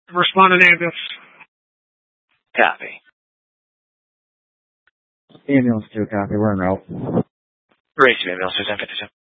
Respond on ambulance. Copy. Ambulance 2, copy. We're en route. Race to ambulance 1052.